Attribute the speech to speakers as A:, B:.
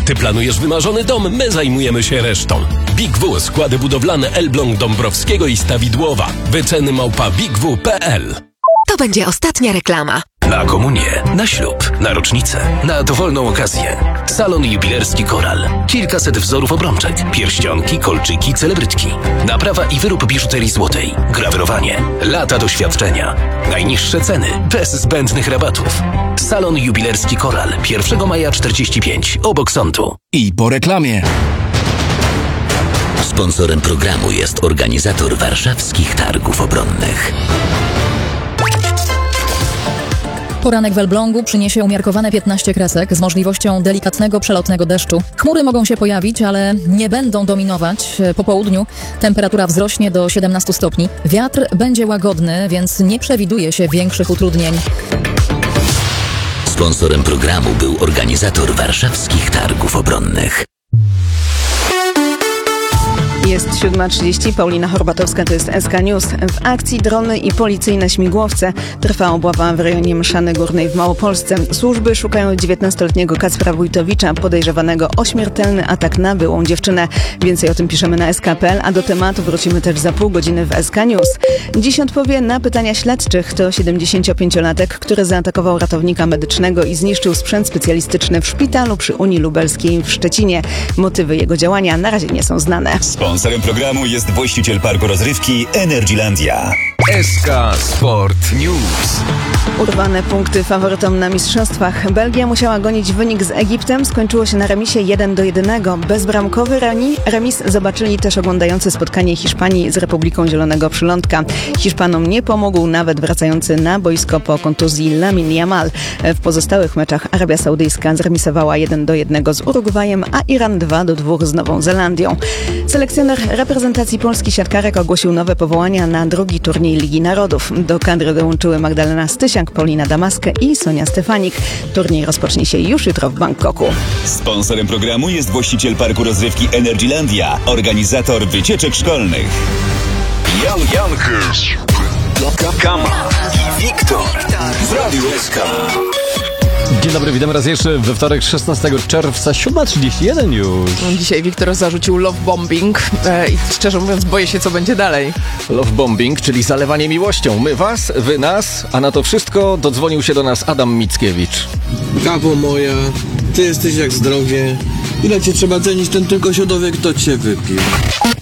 A: Ty planujesz wymarzony dom, my zajmujemy się resztą. Big W. Składy budowlane Elbląg Dąbrowskiego i Stawidłowa. Wyceny @bigw.pl.
B: To będzie ostatnia reklama.
C: Na komunię, na ślub, na rocznicę, na dowolną okazję. Salon jubilerski Koral. Kilkaset wzorów obrączek, pierścionki, kolczyki, celebrytki. Naprawa i wyrób biżuterii złotej. Grawerowanie. Lata doświadczenia. Najniższe ceny, bez zbędnych rabatów. Salon jubilerski Koral. 1 maja 45, obok sądu.
D: I po reklamie.
C: Sponsorem programu jest organizator warszawskich targów obronnych.
E: Poranek w Elblągu przyniesie umiarkowane 15 kresek z możliwością delikatnego, przelotnego deszczu. Chmury mogą się pojawić, ale nie będą dominować. Po południu temperatura wzrośnie do 17 stopni. Wiatr będzie łagodny, więc nie przewiduje się większych utrudnień.
C: Sponsorem programu był organizator warszawskich targów obronnych.
F: Jest 7:30, Paulina Horbatowska, to jest SK News. W akcji drony i policyjne śmigłowce trwa obława w rejonie Mszany Górnej w Małopolsce. Służby szukają 19-letniego Kacpra Wójtowicza, podejrzewanego o śmiertelny atak na byłą dziewczynę. Więcej o tym piszemy na SK.pl, a do tematu wrócimy też za pół godziny w SK News. Dziś odpowie na pytania śledczych. To 75-latek, który zaatakował ratownika medycznego i zniszczył sprzęt specjalistyczny w szpitalu przy Unii Lubelskiej w Szczecinie. Motywy jego działania na razie nie są znane.
G: Sponsorem programu jest właściciel parku rozrywki Energylandia.
D: SK Sport News.
F: Urwane punkty faworytom na mistrzostwach. Belgia musiała gonić wynik z Egiptem. Skończyło się na remisie 1-1. Bezbramkowy remis zobaczyli też oglądający spotkanie Hiszpanii z Republiką Zielonego Przylądka. Hiszpanom nie pomógł nawet wracający na boisko po kontuzji Lamine Yamal. W pozostałych meczach Arabia Saudyjska zremisowała 1-1 z Urugwajem, a Iran 2-2 z Nową Zelandią. Selekcjoner reprezentacji Polski siatkarek ogłosił nowe powołania na drugi turniej Ligi Narodów. Do kadry dołączyły Magdalena Stysiak, Paulina Damaskę i Sonia Stefanik. Turniej rozpocznie się już jutro w Bangkoku.
G: Sponsorem programu jest właściciel parku rozrywki Energylandia, organizator wycieczek szkolnych. Jan Jankers, Kama i Wiktor w Radiu SK.
H: Dzień dobry, witam raz jeszcze we wtorek 16 czerwca, 7:31 już.
I: Dzisiaj Wiktor zarzucił love bombing i szczerze mówiąc boję się, co będzie dalej.
H: Love bombing, czyli zalewanie miłością. My was, wy nas, a na to wszystko dodzwonił się do nas Adam Mickiewicz.
J: Kawo moja, ty jesteś jak zdrowie. Ile cię trzeba cenić, ten tylko siodowiek to cię wypił.